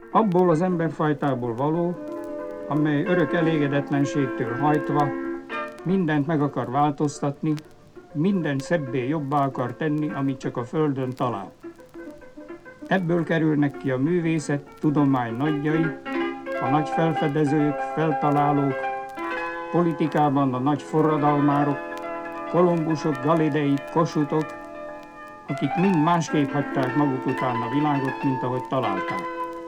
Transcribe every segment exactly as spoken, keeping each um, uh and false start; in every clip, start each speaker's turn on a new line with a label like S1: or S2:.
S1: Abból az emberfajtából való, amely örök elégedetlenségtől hajtva mindent meg akar változtatni, mindent szebbé, jobbá akar tenni, amit csak a földön talál. Ebből kerülnek ki a művészet, tudomány nagyjai, a nagy felfedezők, feltalálók, politikában a nagy forradalmárok, Kolumbusok, Galileik, Kossuthok, akik mind másképp hagyták maguk után a világot, mint ahogy találták.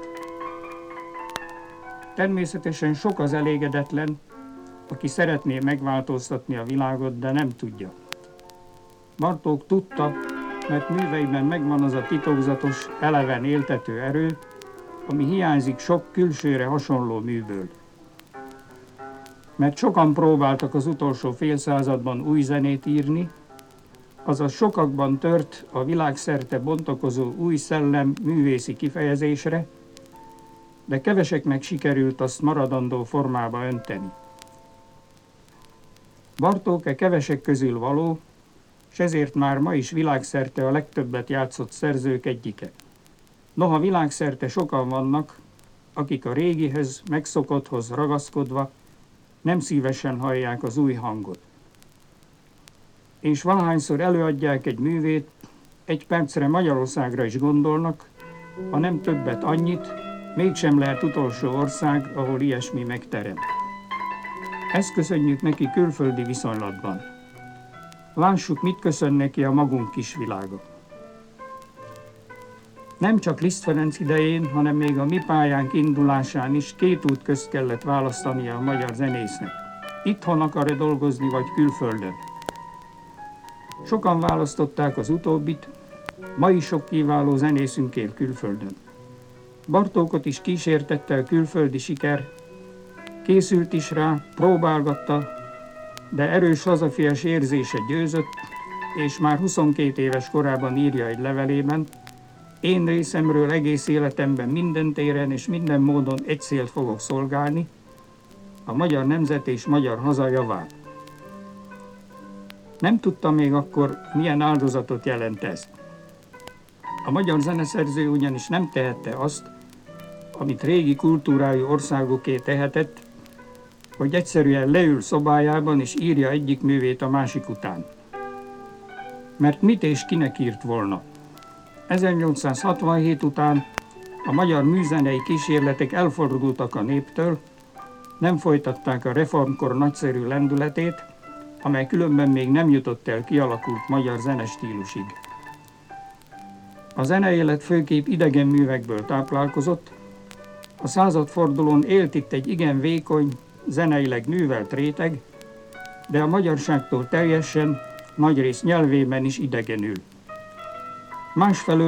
S1: Természetesen sok az elégedetlen, aki szeretné megváltoztatni a világot, de nem tudja. Bartók tudta, mert műveiben megvan az a titokzatos, eleven éltető erő, ami hiányzik sok külsőre hasonló műből. Mert sokan próbáltak az utolsó fél században új zenét írni, azaz sokakban tört a világszerte bontakozó új szellem művészi kifejezésre, de keveseknek sikerült azt maradandó formába önteni. Bartók e kevesek közül való, s ezért már ma is világszerte a legtöbbet játszott szerzők egyike. Noha világszerte sokan vannak, akik a régihez, megszokotthoz ragaszkodva nem szívesen hallják az új hangot. És valahányszor előadják egy művét, egy percre Magyarországra is gondolnak, ha nem többet annyit, mégsem lehet utolsó ország, ahol ilyesmi megterem. Ezt köszönjük neki külföldi viszonylatban. Lássuk, mit köszön neki a magunk kis világa. Nem csak Liszt Ferenc idején, hanem még a mi pályánk indulásán is két út közt kellett választania a magyar zenésznek. Itthon akar-e dolgozni, vagy külföldön? Sokan választották az utóbbit, ma is sok kiváló zenészünk él külföldön. Bartókot is kísértette a külföldi siker, készült is rá, próbálgatta, de erős hazafias érzése győzött, és már huszonkét éves korában írja egy levelében: én részemről egész életemben minden téren és minden módon egy célt fogok szolgálni, a magyar nemzet és magyar haza javát. Nem tudta még akkor, milyen áldozatot jelent ez. A magyar zeneszerző ugyanis nem tehette azt, amit régi kultúrájú országoké tehetett, hogy egyszerűen leül szobájában és írja egyik művét a másik után. Mert mit és kinek írt volna? ezernyolcszázhatvanhét után a magyar műzenei kísérletek elfordultak a néptől, nem folytatták a reformkor nagyszerű lendületét, amely különben még nem jutott el kialakult magyar zenestílusig. A zeneélet főképp idegen művekből táplálkozott, a századfordulón élt itt egy igen vékony, zeneileg művelt réteg, de a magyarságtól teljesen, nagyrészt nyelvében is idegenül. Másfelől